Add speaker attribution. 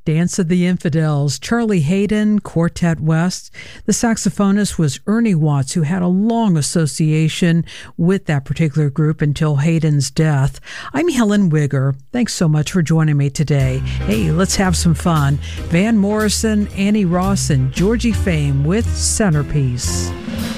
Speaker 1: Dance of the Infidels, Charlie Haydn, Quartet West. The saxophonist was Ernie Watts, who had a long association with that particular group until Haydn's death. I'm Helen Wigger. Thanks so much for joining me today. Hey, let's have some fun. Van Morrison, Annie Ross, and Georgie Fame with Centerpiece.